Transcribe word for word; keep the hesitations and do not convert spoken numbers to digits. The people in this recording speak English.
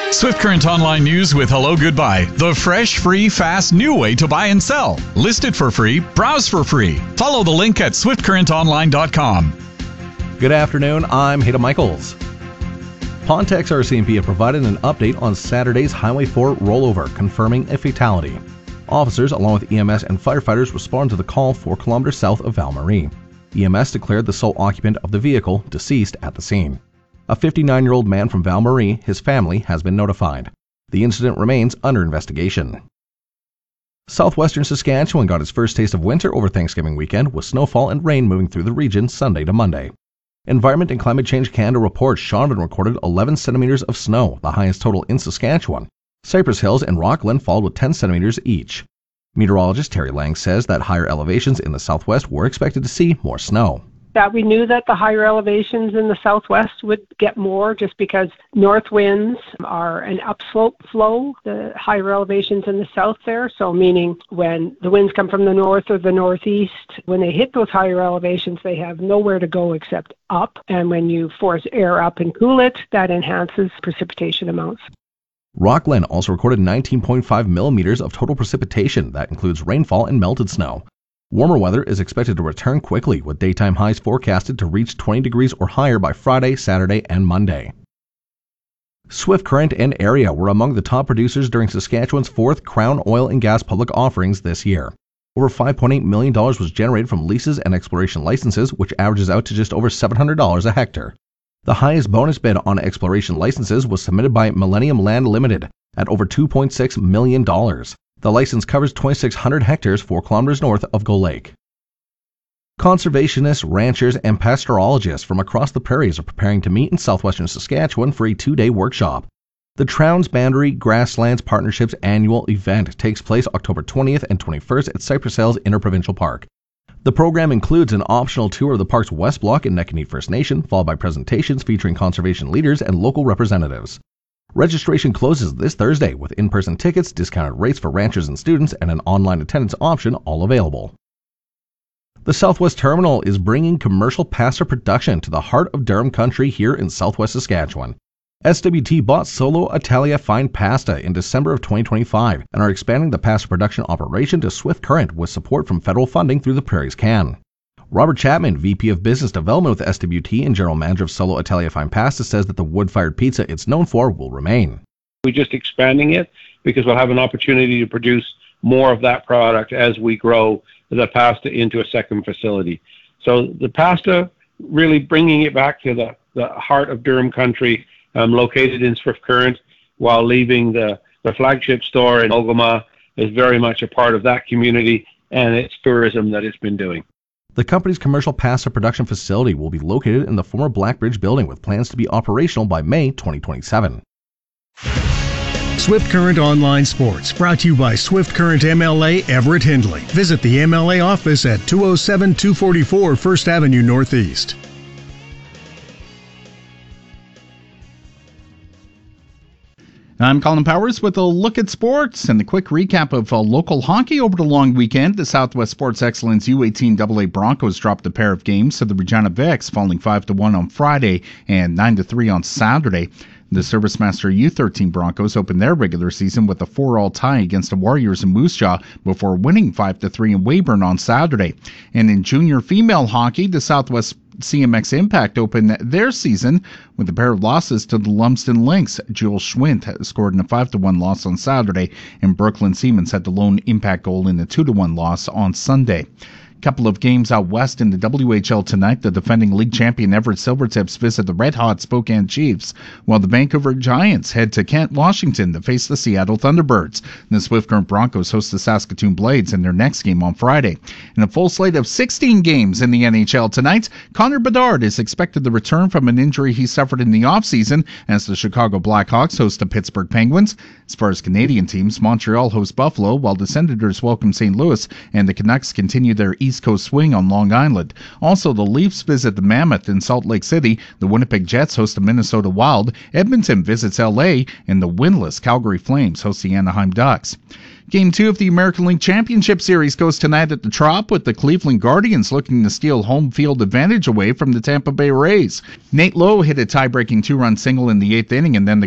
Swift Current Online News with Hello Goodbye, the fresh, free, fast, new way to buy and sell. List it for free, browse for free. Follow the link at swift current online dot com. Good afternoon, I'm Hayden Michaels. Pontex R C M P have provided an update on Saturday's Highway four rollover, confirming a fatality. Officers, along with E M S and firefighters, responded to the call four kilometers south of Val-Marie. E M S declared the sole occupant of the vehicle deceased at the scene. A fifty-nine-year-old man from Val-Marie, his family, has been notified. The incident remains under investigation. Southwestern Saskatchewan got its first taste of winter over Thanksgiving weekend, with snowfall and rain moving through the region Sunday to Monday. Environment and Climate Change Canada reports Shaunavon recorded eleven centimeters of snow, the highest total in Saskatchewan. Cypress Hills and Rockland followed with ten centimeters each. Meteorologist Terry Lang says that higher elevations in the southwest were expected to see more snow. That we knew that the higher elevations in the southwest would get more just because north winds are an upslope flow, the higher elevations in the south there. So meaning when the winds come from the north or the northeast, when they hit those higher elevations, they have nowhere to go except up. And when you force air up and cool it, that enhances precipitation amounts. Rockland also recorded nineteen point five millimeters of total precipitation. That includes rainfall and melted snow. Warmer weather is expected to return quickly, with daytime highs forecasted to reach twenty degrees or higher by Friday, Saturday, and Monday. Swift Current and Area were among the top producers during Saskatchewan's fourth Crown Oil and Gas public offerings this year. Over five point eight million dollars was generated from leases and exploration licenses, which averages out to just over seven hundred dollars a hectare. The highest bonus bid on exploration licenses was submitted by Millennium Land Limited at over two point six million dollars. The license covers twenty-six hundred hectares four kilometers north of Gull Lake. Conservationists, ranchers, and pastorologists from across the prairies are preparing to meet in southwestern Saskatchewan for a two-day workshop. The Trans-Boundary Grasslands Partnership's annual event takes place October twentieth and twenty-first at Cypress Hills Interprovincial Park. The program includes an optional tour of the park's West Block and Neckanee First Nation, followed by presentations featuring conservation leaders and local representatives. Registration closes this Thursday, with in-person tickets, discounted rates for ranchers and students, and an online attendance option all available. The Southwest Terminal is bringing commercial pasta production to the heart of Durham country here in southwest Saskatchewan. S W T bought Solo Italia Fine Pasta in December of twenty twenty-five and are expanding the pasta production operation to Swift Current with support from federal funding through the Prairies Can. Robert Chapman, V P of Business Development with S W T and General Manager of Solo Italia Fine Pasta, says that the wood-fired pizza it's known for will remain. We're just expanding it because we'll have an opportunity to produce more of that product as we grow the pasta into a second facility. So the pasta, really bringing it back to the, the heart of Durham country, um, located in Swift Current, while leaving the, the flagship store in Ogama, is very much a part of that community and its tourism that it's been doing. The company's commercial pasta production facility will be located in the former Blackbridge building with plans to be operational by May twenty twenty-seven. Swift Current Online Sports, brought to you by Swift Current M L A Everett Hindley. Visit the M L A office at two oh seven two forty-four First Avenue Northeast. I'm Colin Powers with a look at sports and a quick recap of uh, local hockey over the long weekend. The Southwest Sports Excellence U eighteen double A Broncos dropped a pair of games to the Regina Vics, falling five to one on Friday and nine to three on Saturday. The ServiceMaster U thirteen Broncos opened their regular season with a four all tie against the Warriors in Moose Jaw before winning five to three in Weyburn on Saturday. And in junior female hockey, the Southwest C M X Impact opened their season with a pair of losses to the Lumsden Lynx. Jules Schwint scored in a five to one loss on Saturday, and Brooklyn Siemens had the lone Impact goal in a two to one loss on Sunday. Couple of games out west in the W H L tonight. The defending league champion Everett Silvertips visit the red-hot Spokane Chiefs, while the Vancouver Giants head to Kent, Washington to face the Seattle Thunderbirds. The Swift Current Broncos host the Saskatoon Blades in their next game on Friday. In a full slate of sixteen games in the N H L tonight, Connor Bedard is expected to return from an injury he suffered in the offseason as the Chicago Blackhawks host the Pittsburgh Penguins. As far as Canadian teams, Montreal hosts Buffalo, while the Senators welcome Saint Louis, and the Canucks continue their East Coast swing on Long Island. Also, the Leafs visit the Mammoth in Salt Lake City, the Winnipeg Jets host the Minnesota Wild, Edmonton visits L A, and the winless Calgary Flames host the Anaheim Ducks. Game two of the American League Championship Series goes tonight at the Trop, with the Cleveland Guardians looking to steal home field advantage away from the Tampa Bay Rays. Nate Lowe hit a tie-breaking two-run single in the eighth inning, and then the